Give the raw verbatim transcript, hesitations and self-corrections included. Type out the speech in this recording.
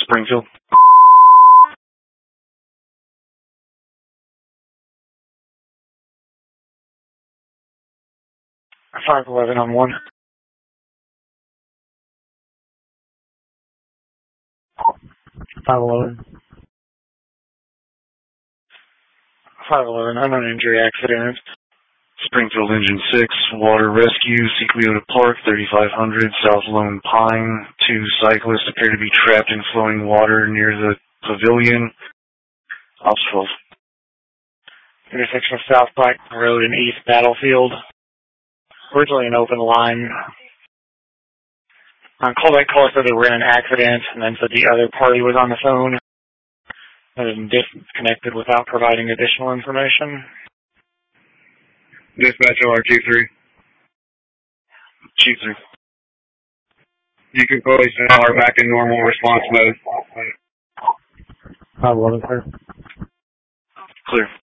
Springfield. five eleven on one. five eleven. five eleven, unknown injury accident. Springfield Engine six, Water Rescue, Secleota Park, thirty-five hundred, South Lone Pine. Two cyclists appear to be trapped in flowing water near the pavilion. Ops twelve. Intersection of South Pike Road and East Battlefield. Originally an open line. On callback caller said they were in an accident and then said the other party was on the phone and disconnected without providing additional information. Dispatch O R Q three. Q three. You can place an hour back in normal response mode. five eleven, sir. Clear.